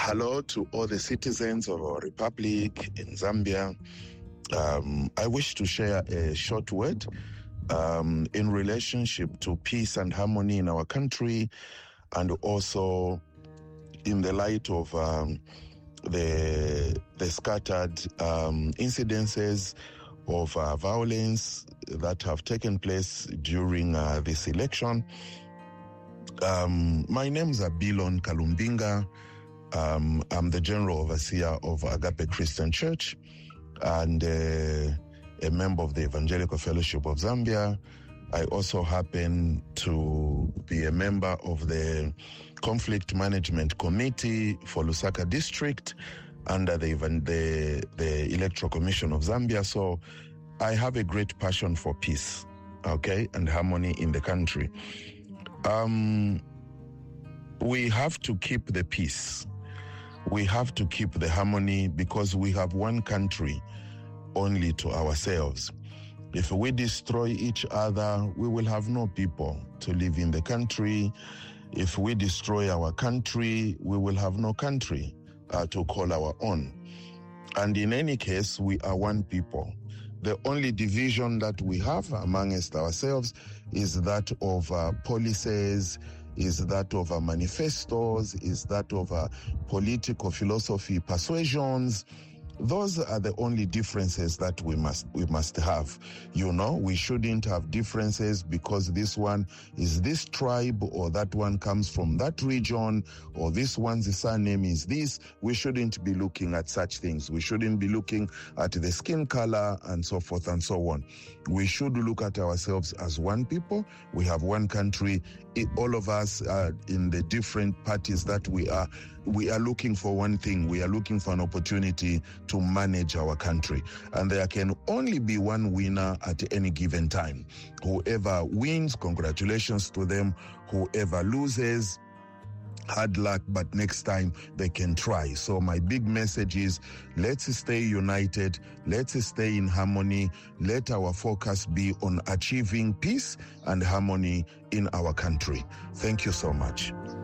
Hello to all the citizens of our republic in Zambia. I wish to share a short word in relationship to peace and harmony in our country, and also in the light of the scattered incidences of violence that have taken place during this election. My name is Abilon Kalumbinga. I'm the General Overseer of Agape Christian Church and a member of the Evangelical Fellowship of Zambia. I also happen to be a member of the Conflict Management Committee for Lusaka District under the Electoral Commission of Zambia. So I have a great passion for peace, and harmony in the country. We have to keep the peace. We have to keep the harmony because we have one country only to ourselves. If we destroy each other, we will have no people to live in the country. If we destroy our country, we will have no country to call our own. And in any case, we are one people. The only division that we have amongst ourselves is that of policies, is that of manifestos, is that of political philosophy persuasions. Those are the only differences that we must have. We shouldn't have differences because this one is this tribe or that one comes from that region or this one's surname is this. We shouldn't be looking at such things. We shouldn't be looking at the skin color and so forth and so on. We should look at ourselves as one people. We have one country. All of us in the different parties that we are looking for one thing. We are looking for an opportunity to manage our country. And there can only be one winner at any given time. Whoever wins, congratulations to them. Whoever loses, hard luck, but next time they can try. So my big message is, let's stay united. Let's stay in harmony. Let our focus be on achieving peace and harmony in our country. Thank you so much.